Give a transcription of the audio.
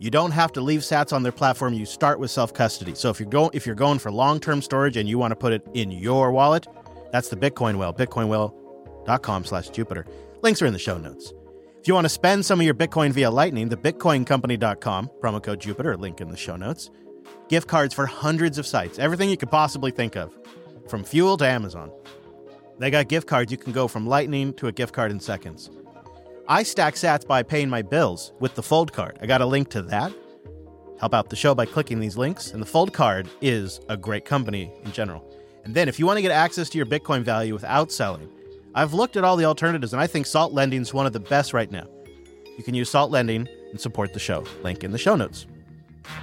You don't have to leave sats on their platform. You start with self-custody. So if you're going for long-term storage and you want to put it in your wallet, that's the Bitcoin Whale, bitcoinwhale.com/Jupiter. Links are in the show notes. If you want to spend some of your Bitcoin via Lightning, the bitcoincompany.com, promo code Jupiter, link in the show notes. Gift cards for hundreds of sites, everything you could possibly think of, from Fuel to Amazon. They got gift cards. You can go from Lightning to a gift card in seconds. I stack sats by paying my bills with the Fold card. I got a link to that. Help out the show by clicking these links. And the Fold card is a great company in general. And then if you want to get access to your Bitcoin value without selling, I've looked at all the alternatives, and I think Salt Lending is one of the best right now. You can use Salt Lending and support the show. Link in the show notes.